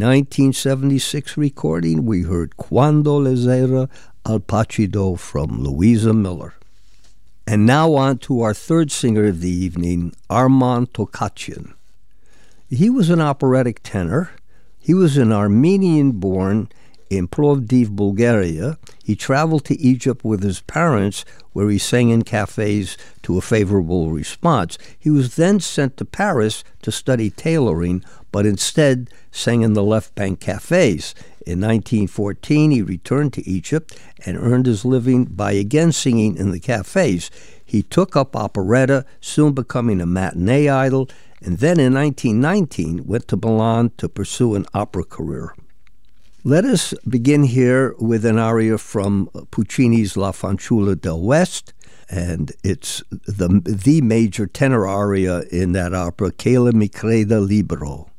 1976 recording, we heard Quando l'Era al Placido from Louisa Miller. And now on to our third singer of the evening, Armand Tokatjian. He was an operatic tenor. He was an Armenian-born in Plovdiv, Bulgaria. He traveled to Egypt with his parents, where he sang in cafes to a favorable response. He was then sent to Paris to study tailoring, but instead sang in the left bank cafes. In 1914, he returned to Egypt and earned his living by again singing in the cafes. He took up operetta, soon becoming a matinee idol, and then in 1919 went to Milan to pursue an opera career. Let us begin here with an aria from Puccini's La Fanciulla del West, and it's the major tenor aria in that opera, Che la mi creda libero.